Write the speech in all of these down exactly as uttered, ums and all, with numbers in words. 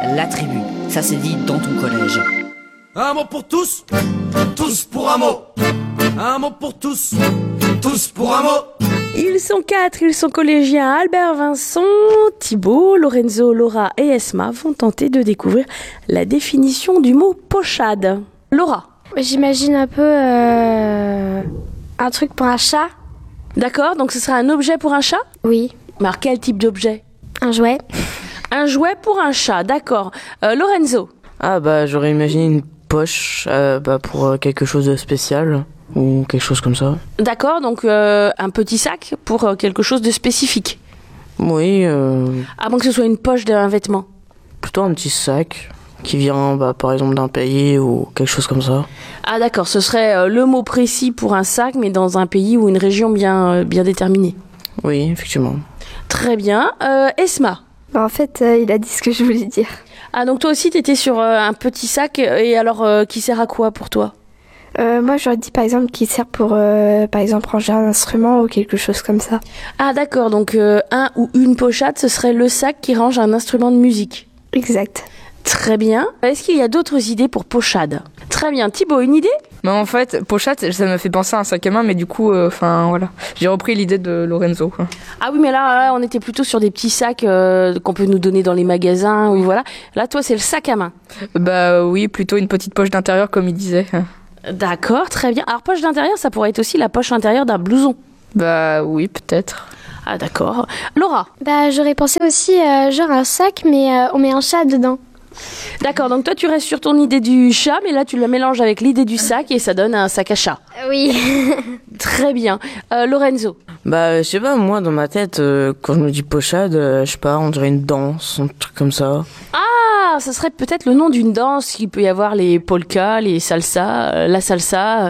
la tribu. Ça c'est dit dans ton collège. Un mot pour tous, tous pour un mot. Un mot pour tous, tous pour un mot. Ils sont quatre, ils sont collégiens. Albert, Vincent, Thibaut, Lorenzo, Laura et Esma vont tenter de découvrir la définition du mot pochade. Laura. J'imagine un peu euh, un truc pour un chat. D'accord, donc ce sera un objet pour un chat ? Oui. Mais alors quel type d'objet ? Un jouet. Un jouet pour un chat, d'accord. Euh, Lorenzo. Ah bah j'aurais imaginé une poche euh, bah, pour euh, quelque chose de spécial ou quelque chose comme ça. D'accord, donc euh, un petit sac pour euh, quelque chose de spécifique. Oui. Euh... Avant que ce soit une poche d'un vêtement. Plutôt un petit sac qui vient bah, par exemple d'un pays ou quelque chose comme ça. Ah d'accord, ce serait euh, le mot précis pour un sac mais dans un pays ou une région bien, euh, bien déterminée. Oui, effectivement. Très bien. Euh, Esma. Bah, en fait, euh, il a dit ce que je voulais dire. Ah donc toi aussi t'étais sur euh, un petit sac et alors euh, qui sert à quoi pour toi ? Euh, moi, j'aurais dit par exemple qu'il sert pour, euh, par exemple, ranger un instrument ou quelque chose comme ça. Ah d'accord, donc euh, un ou une pochade, ce serait le sac qui range un instrument de musique. Exact. Très bien. Est-ce qu'il y a d'autres idées pour pochade ? Très bien. Thibaut, une idée ? Mais en fait, pochade, ça me fait penser à un sac à main, mais du coup, enfin euh, voilà, j'ai repris l'idée de Lorenzo. Quoi. Ah oui, mais là, là, on était plutôt sur des petits sacs euh, qu'on peut nous donner dans les magasins, oui voilà. Là, toi, c'est le sac à main. Bah oui, plutôt une petite poche d'intérieur, comme il disait. D'accord, très bien. Alors, poche d'intérieur, ça pourrait être aussi la poche intérieure d'un blouson. Bah oui, peut-être. Ah d'accord. Laura ? Bah j'aurais pensé aussi euh, genre un sac, mais euh, on met un chat dedans. D'accord, donc toi tu restes sur ton idée du chat, mais là tu le mélanges avec l'idée du sac et ça donne un sac à chat. Oui. Très bien. Euh, Lorenzo ? Bah je sais pas, moi dans ma tête, euh, quand je me dis pochade, euh, je sais pas, on dirait une danse, un truc comme ça. Ah, ça serait peut-être le nom d'une danse. Il peut y avoir les polkas, les salsa, euh, la salsa, euh,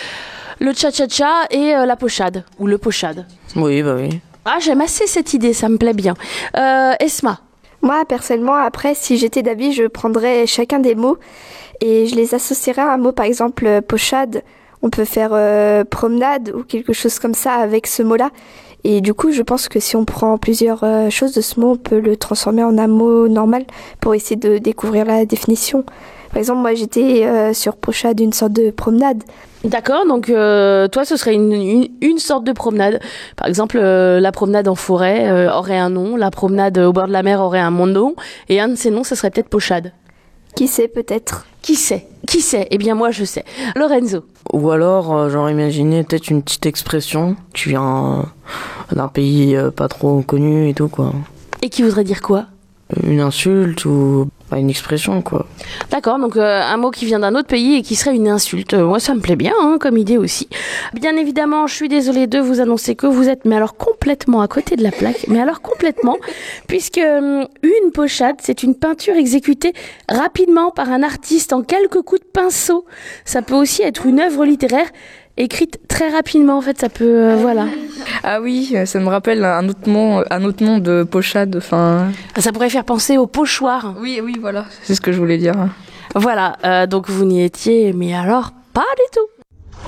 le cha-cha-cha et euh, la pochade, ou le pochade. Oui, bah oui. Ah, j'aime assez cette idée, ça me plaît bien. Euh, Esma ? Moi, personnellement, après, si j'étais d'avis, je prendrais chacun des mots et je les associerais à un mot, par exemple, euh, pochade. On peut faire euh, promenade ou quelque chose comme ça avec ce mot-là. Et du coup, je pense que si on prend plusieurs euh, choses de ce mot, on peut le transformer en un mot normal pour essayer de découvrir la définition. Par exemple, moi, j'étais euh, sur pochade, une sorte de promenade. D'accord, donc euh, toi, ce serait une, une, une sorte de promenade. Par exemple, euh, la promenade en forêt euh, aurait un nom, la promenade au bord de la mer aurait un nom, et un de ces noms, ce serait peut-être pochade. Qui sait, peut-être. Qui sait ? Qui sait ? Eh bien, moi, je sais. Lorenzo ? Ou alors, euh, j'aurais imaginé peut-être une petite expression qui vient euh, d'un pays euh, pas trop connu et tout, quoi. Et qui voudrait dire quoi ? Une insulte ou bah, une expression, quoi. D'accord, donc euh, un mot qui vient d'un autre pays et qui serait une insulte. Euh, moi, ça me plaît bien, hein, comme idée aussi. Bien évidemment, je suis désolée de vous annoncer que vous êtes, mais alors complètement à côté de la plaque, mais alors complètement, puisque euh, une pochade, c'est une peinture exécutée rapidement par un artiste en quelques coups de pinceau. Ça peut aussi être une œuvre littéraire écrite très rapidement, en fait, ça peut, euh, voilà. Ah oui, ça me rappelle un autre nom, un autre nom de pochade, enfin... Ça pourrait faire penser au pochoir. Oui, oui, voilà, c'est ce que je voulais dire. Voilà, euh, donc vous n'y étiez, mais alors, pas du tout.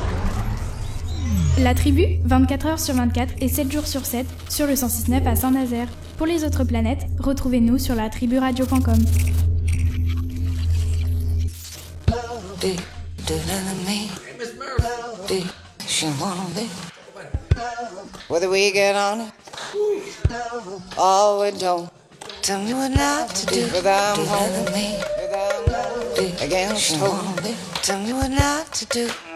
La tribu, vingt-quatre heures sur vingt-quatre et sept jours sur sept, sur le cent six virgule neuf à Saint-Nazaire. Pour les autres planètes, retrouvez-nous sur la tribu radio point com. She wanna be. Whether we get on it or we don't. Tell me what not to do. Whether I'm home against home. Tell me what not to do.